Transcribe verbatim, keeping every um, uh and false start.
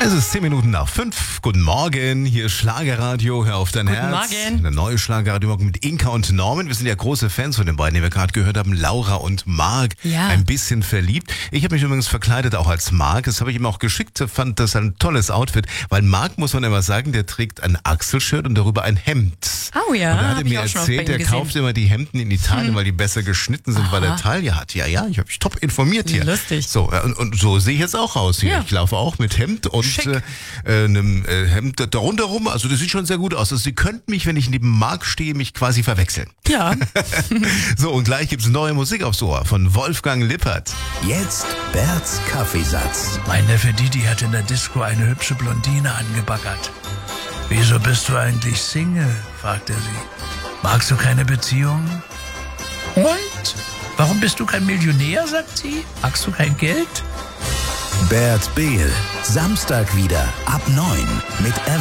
Es ist zehn Minuten nach fünf. Guten Morgen, hier ist Schlagerradio, hör auf dein Guten Herz. Morgen. Eine neue Schlagerradio-Morgen mit Inka und Norman. Wir sind ja große Fans von den beiden, die wir gerade gehört haben, Laura und Marc. Ja. Ein bisschen verliebt. Ich habe mich übrigens verkleidet auch als Marc. Das habe ich ihm auch geschickt. Fand das ein tolles Outfit. Weil Marc, muss man immer sagen, der trägt ein Achselshirt und darüber ein Hemd. Oh ja, und er hab hatte ich mir auch schon oft bei erzählt, ihm er gesehen. kauft immer die Hemden in Italien, Hm. weil die besser geschnitten sind, weil er Taille hat. Ja, ja, ich habe mich top informiert hier. Lustig. So, und, und so sehe ich jetzt auch aus hier. Ja. Ich laufe auch mit Hemd und Schick. äh, äh, einem äh, Hemd darunter rum. Also das sieht schon sehr gut aus. Also Sie könnten mich, wenn ich neben Marc stehe, mich quasi verwechseln. Ja. So, und gleich gibt's neue Musik aufs Ohr von Wolfgang Lippert. Jetzt Berts Kaffeesatz. Mein Neffe Didi hat in der Disco eine hübsche Blondine angebaggert. Wieso bist du eigentlich Single? Fragt er sie. Magst du keine Beziehung? Und? Warum bist du kein Millionär, sagt sie? Magst du kein Geld? Bert Behl. Samstag wieder ab neun mit